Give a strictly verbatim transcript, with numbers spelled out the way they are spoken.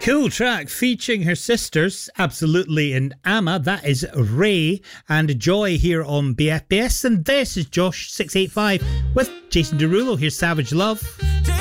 Cool track featuring her sisters, Absolutely and Amma. That is Ray and Joy here on B F B S. And this is Josh six eight five with Jason Derulo. Here's Savage Love.